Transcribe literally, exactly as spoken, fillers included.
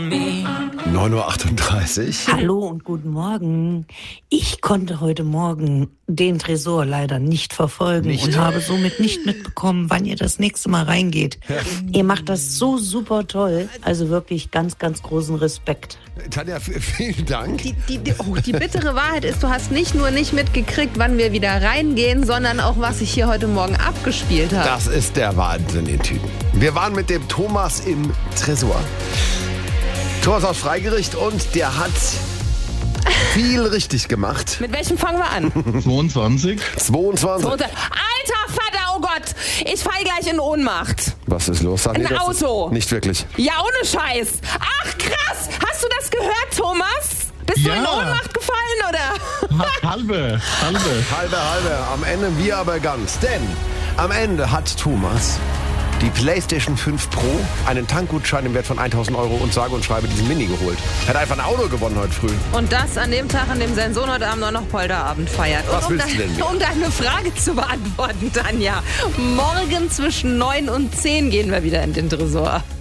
neun Uhr achtunddreißig. Hallo und guten Morgen. Ich konnte heute Morgen den Tresor leider nicht verfolgen Nicht? und habe somit nicht mitbekommen, wann ihr das nächste Mal reingeht. Ihr macht das so super toll. Also wirklich ganz, ganz großen Respekt. Tanja, v- vielen Dank. Die, die, die, oh, die bittere Wahrheit ist, du hast nicht nur nicht mitgekriegt, wann wir wieder reingehen, sondern auch, was sich hier heute Morgen abgespielt hat. Das ist der Wahnsinn in Tüten. Wir waren mit dem Thomas im Tresor. Thomas aus Freigericht und der hat viel richtig gemacht. Mit welchem fangen wir an? zweiundzwanzig. zweiundzwanzig. Alter Vater, oh Gott, ich fall gleich in Ohnmacht. Was ist los? Ach, Ein das ist Auto. Nicht wirklich. Ja, ohne Scheiß. Ach, krass. Hast du das gehört, Thomas? Bist Ja. du in Ohnmacht gefallen, oder? Ha- halbe, halbe. Halbe, halbe. Am Ende wir aber ganz. Denn am Ende hat Thomas die PlayStation fünf Pro, einen Tankgutschein im Wert von tausend Euro und sage und schreibe diesen Mini geholt. Er hat einfach ein Auto gewonnen heute früh. Und das an dem Tag, an dem sein Sohn heute Abend noch Polterabend feiert. Was Und um, willst du denn mehr? um deine Frage zu beantworten, Tanja. Morgen zwischen neun und zehn gehen wir wieder in den Tresor.